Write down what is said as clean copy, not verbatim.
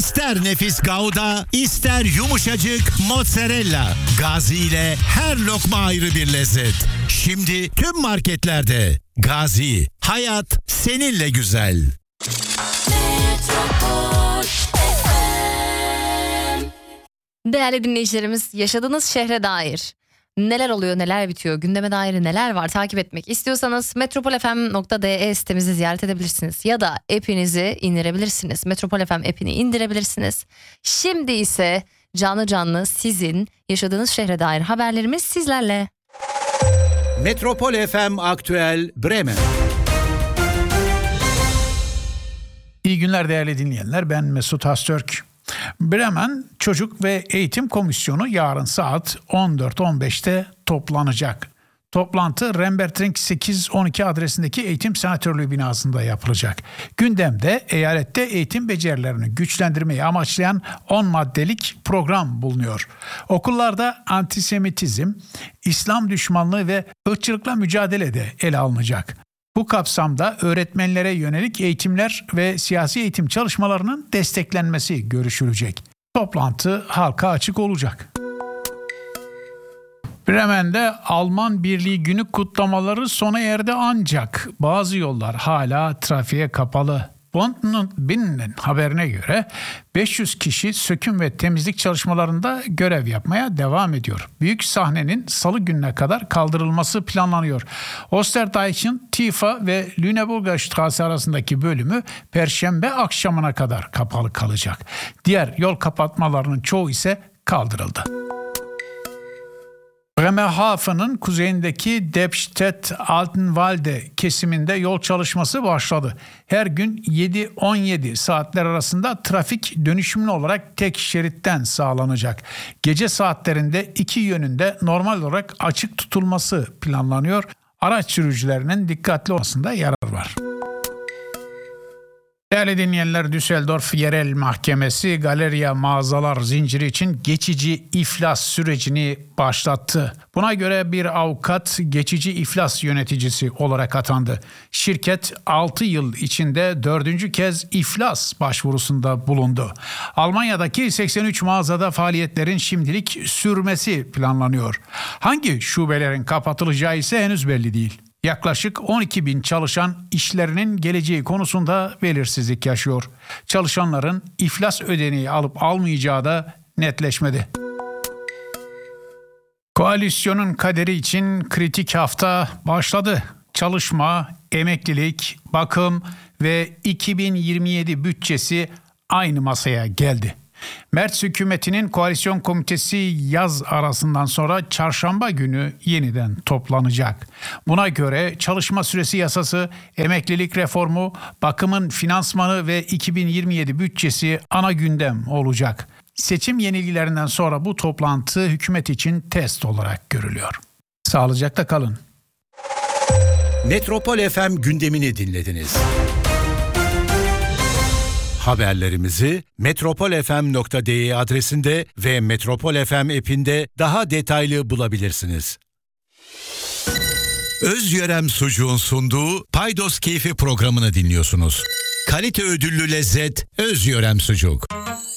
İster nefis Gouda, ister yumuşacık mozzarella. Gazi ile her lokma ayrı bir lezzet. Şimdi tüm marketlerde. Gazi, hayat seninle güzel. Değerli dinleyicilerimiz, yaşadığınız şehre dair neler oluyor, neler bitiyor, gündeme dair neler var takip etmek istiyorsanız metropolfm.de sitemizi ziyaret edebilirsiniz. Ya da app'inizi indirebilirsiniz. Metropol FM app'ini indirebilirsiniz. Şimdi ise canlı canlı sizin yaşadığınız şehre dair haberlerimiz sizlerle. Metropol FM Aktüel Bremen. İyi günler değerli dinleyenler, ben Mesut Hastürk. Bremen Çocuk ve Eğitim Komisyonu yarın saat 14.15'te toplanacak. Toplantı Rembertring 812 adresindeki Eğitim Senatörlüğü binasında yapılacak. Gündemde eyalette eğitim becerilerini güçlendirmeyi amaçlayan 10 maddelik program bulunuyor. Okullarda antisemitizm, İslam düşmanlığı ve ırkçılıkla mücadele de ele alınacak. Bu kapsamda öğretmenlere yönelik eğitimler ve siyasi eğitim çalışmalarının desteklenmesi görüşülecek. Toplantı halka açık olacak. Bremen'de Alman Birliği Günü kutlamaları sona erdi ancak bazı yollar hala trafiğe kapalı. Bundesbahn haberine göre 500 kişi söküm ve temizlik çalışmalarında görev yapmaya devam ediyor. Büyük sahnenin salı gününe kadar kaldırılması planlanıyor. Osterdeich'in Tifa ve Lüneburger Straße arasındaki bölümü Perşembe akşamına kadar kapalı kalacak. Diğer yol kapatmalarının çoğu ise kaldırıldı. Bremerhaven'ın kuzeyindeki Debstedt-Altenwalde kesiminde yol çalışması başladı. Her gün 7-17 saatler arasında trafik dönüşümlü olarak tek şeritten sağlanacak. Gece saatlerinde iki yönünde normal olarak açık tutulması planlanıyor. Araç sürücülerinin dikkatli olmasında yarar var. Değerli dinleyenler, Düsseldorf Yerel Mahkemesi Galeria mağazalar zinciri için geçici iflas sürecini başlattı. Buna göre bir avukat geçici iflas yöneticisi olarak atandı. Şirket 6 yıl içinde 4. kez iflas başvurusunda bulundu. Almanya'daki 83 mağazada faaliyetlerin şimdilik sürmesi planlanıyor. Hangi şubelerin kapatılacağı ise henüz belli değil. Yaklaşık 12 bin çalışan işlerinin geleceği konusunda belirsizlik yaşıyor. Çalışanların iflas ödeneği alıp almayacağı da netleşmedi. Koalisyonun kaderi için kritik hafta başladı. Çalışma, emeklilik, bakım ve 2027 bütçesi aynı masaya geldi. Merz hükümetinin koalisyon komitesi yaz arasından sonra çarşamba günü yeniden toplanacak. Buna göre çalışma süresi yasası, emeklilik reformu, bakımın finansmanı ve 2027 bütçesi ana gündem olacak. Seçim yenilgilerinden sonra bu toplantı hükümet için test olarak görülüyor. Sağlıcakla kalın. Metropol FM gündemini dinlediniz. Haberlerimizi metropolfm.de adresinde ve Metropol FM app'inde daha detaylı bulabilirsiniz. Özyörem Sucuğun sunduğu Paydos Keyfi programını dinliyorsunuz. Kalite ödüllü lezzet Özyörem Sucuk.